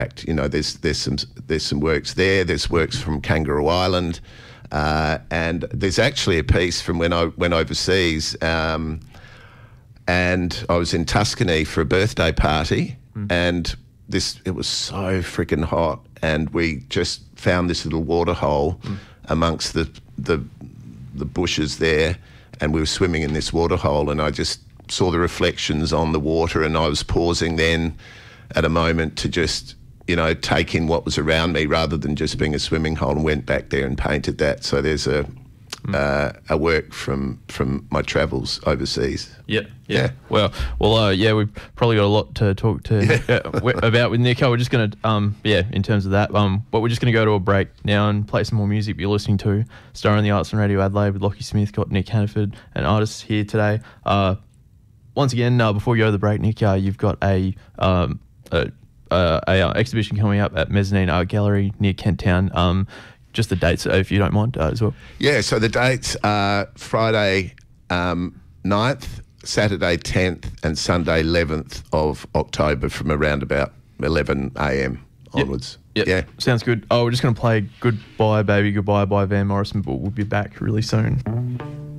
You know, there's some works there. There's works from Kangaroo Island, and there's actually a piece from when I went overseas, and I was in Tuscany for a birthday party, and it was so freaking hot, and we just found this little water hole amongst the bushes there, and we were swimming in this water hole, and I just saw the reflections on the water, and I was pausing then at a moment to just, you know, take in what was around me rather than just being a swimming hole, and went back there and painted that. So there's a work from my travels overseas. Yeah. Well, we've probably got a lot to talk about with Nico. We're just going to, in terms of that, but we're just going to go to a break now and play some more music. You're listening to Star in the Arts on Radio Adelaide with Lockie Smith. Got Nick Hannaford and artists here today. Once again, before we go to the break, Nick, you've got a exhibition coming up at Mezzanine Art Gallery near Kent Town. Just the dates, if you don't mind, as well. Yeah, so the dates are Friday 9th, Saturday 10th and Sunday 11th of October from around about 11 a.m. onwards. Yep. Yeah. Sounds good. Oh, we're just going to play Goodbye Baby, Goodbye by Van Morrison, but we'll be back really soon.